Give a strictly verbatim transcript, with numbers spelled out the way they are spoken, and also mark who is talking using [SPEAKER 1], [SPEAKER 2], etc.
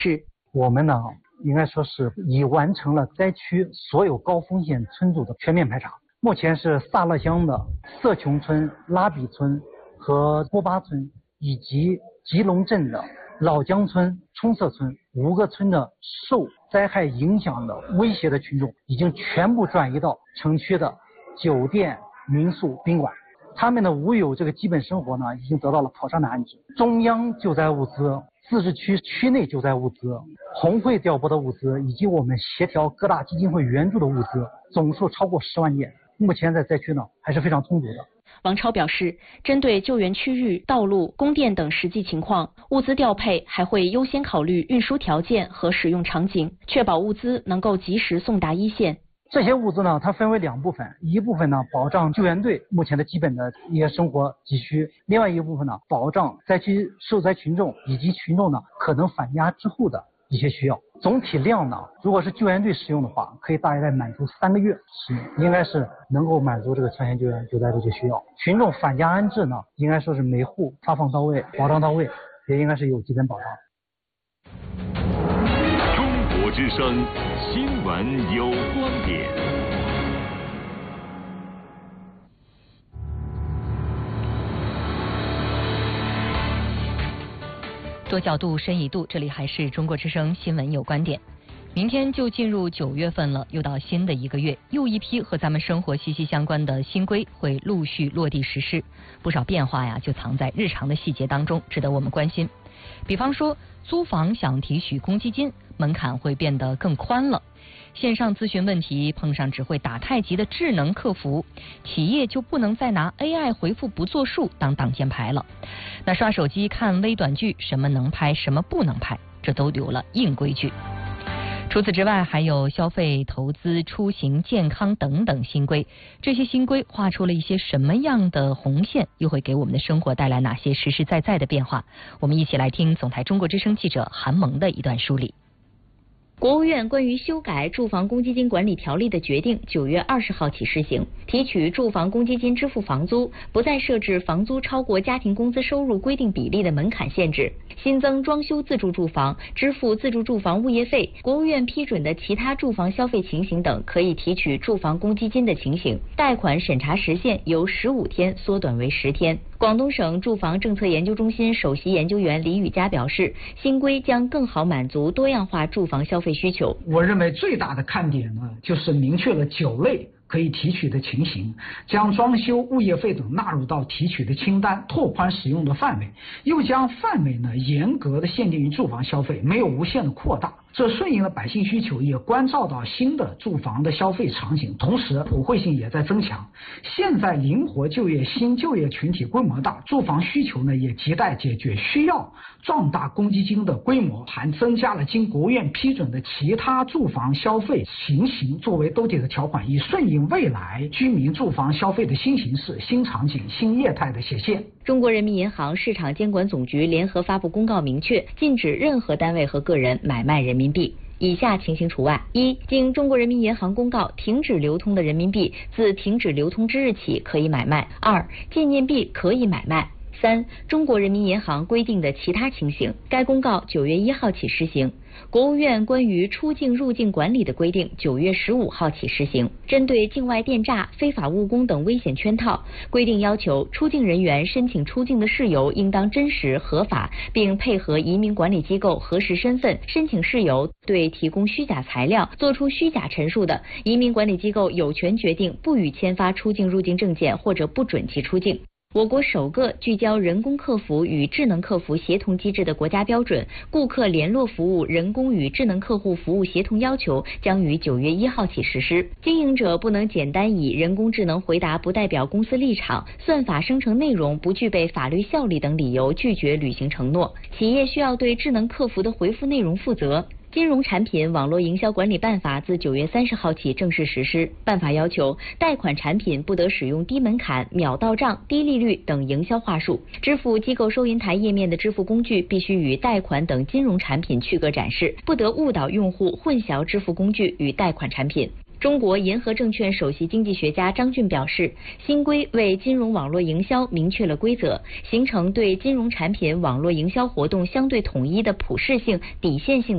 [SPEAKER 1] 是，
[SPEAKER 2] 我们呢应该说是已完成了灾区所有高风险村组的全面排查。目前是萨勒乡的色琼村、拉比村和波巴村，以及吉隆镇的老江村、冲色村五个村的受灾害影响的威胁的群众，已经全部转移到城区的酒店、民宿、宾馆。他们的无有这个基本生活呢，已经得到了妥善的安置。中央救灾物资、自治区区内救灾物资、红会调拨的物资，以及我们协调各大基金会援助的物资，总数超过十万件。目前在灾区呢还是非常充足的。
[SPEAKER 1] 王超表示，针对救援区域、道路、供电等实际情况，物资调配还会优先考虑运输条件和使用场景，确保物资能够及时送达一线。
[SPEAKER 2] 这些物资呢，它分为两部分，一部分呢保障救援队目前的基本的一些生活急需，另外一部分呢保障灾区受灾群众以及群众呢可能返家之后的一些需要。总体量呢，如果是救援队使用的话，可以大概满足三个月使用，应该是能够满足这个抢险救援救灾的这需要。群众返家安置呢，应该说是每户发放到位，保障到位，也应该是有基本保障。
[SPEAKER 3] 中国之声新闻有观点。
[SPEAKER 4] 多角度深一度，这里还是中国之声新闻有观点。明天就进入九月份了，又到新的一个月，又一批和咱们生活息息相关的新规会陆续落地实施，不少变化呀就藏在日常的细节当中，值得我们关心。比方说，租房想提取公积金，门槛会变得更宽了。线上咨询问题碰上只会打太极的智能客服，企业就不能再拿 A I 回复不作数当挡箭牌了。那刷手机看微短剧，什么能拍，什么不能拍，这都有了硬规矩。除此之外，还有消费、投资、出行、健康等等新规。这些新规画出了一些什么样的红线，又会给我们的生活带来哪些实实在在的变化？我们一起来听总台中国之声记者韩萌的一段梳理。
[SPEAKER 1] 国务院关于修改住房公积金管理条例的决定九月二十号起施行，提取住房公积金支付房租不再设置房租超过家庭工资收入规定比例的门槛限制，新增装修自住住房、支付自住住房物业费、国务院批准的其他住房消费情形等可以提取住房公积金的情形，贷款审查时限由十五天缩短为十天。广东省住房政策研究中心首席研究员李宇佳表示，新规将更好满足多样化住房消费需求。
[SPEAKER 5] 我认为最大的看点呢，就是明确了九类可以提取的情形，将装修、物业费等纳入到提取的清单，拓宽使用的范围，又将范围呢严格的限定于住房消费，没有无限的扩大。这顺应了百姓需求，也关照到新的住房的消费场景，同时普惠性也在增强。现在灵活就业新就业群体规模大，住房需求呢也亟待解决，需要壮大公积金的规模，还增加了经国务院批准的其他住房消费情形作为兜底的条款，以顺应未来居民住房消费的新形势、新场景、新业态的显现。
[SPEAKER 1] 中国人民银行市场监管总局联合发布公告，明确禁止任何单位和个人买卖人民币。以下情形除外：一、经中国人民银行公告停止流通的人民币，自停止流通之日起可以买卖；二、纪念币可以买卖；三、中国人民银行规定的其他情形。该公告九月一号起施行。国务院关于出境入境管理的规定九月十五号起施行。针对境外电诈、非法务工等危险圈套，规定要求出境人员申请出境的事由应当真实合法，并配合移民管理机构核实身份。申请事由对提供虚假材料、作出虚假陈述的，移民管理机构有权决定不予签发出境入境证件或者不准其出境。我国首个聚焦人工客服与智能客服协同机制的国家标准《顾客联络服务人工与智能客户服务协同要求》将于九月一号起实施。经营者不能简单以人工智能回答不代表公司立场、算法生成内容不具备法律效力等理由拒绝履行承诺。企业需要对智能客服的回复内容负责。金融产品网络营销管理办法自九月三十号起正式实施。办法要求，贷款产品不得使用低门槛、秒到账、低利率等营销话术。支付机构收银台页面的支付工具必须与贷款等金融产品区隔展示，不得误导用户混淆支付工具与贷款产品。中国银河证券首席经济学家张俊表示，新规为金融网络营销明确了规则，形成对金融产品网络营销活动相对统一的普适性、底线性